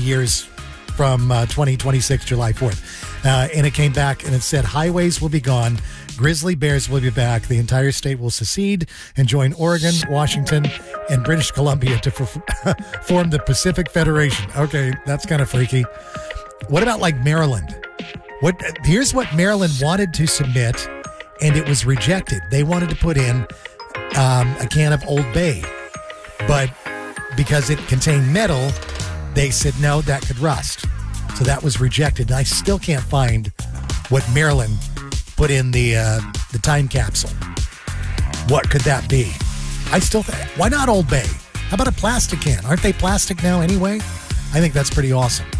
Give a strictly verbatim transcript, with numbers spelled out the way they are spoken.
years from uh, twenty twenty-six, July fourth. Uh, and it came back and it said, highways will be gone. Grizzly bears will be back. The entire state will secede and join Oregon, Washington, and British Columbia to f- form the Pacific Federation. Okay, that's kind of freaky. What about like Maryland? What? Here's what Maryland wanted to submit, and it was rejected. They wanted to put in um, a can of Old Bay, but because it contained metal, they said no, that could rust. So that was rejected. And I still can't find what Maryland put in the uh, the time capsule. What could that be? I still think, why not Old Bay? How about a plastic can? Aren't they plastic now anyway? I think that's pretty awesome.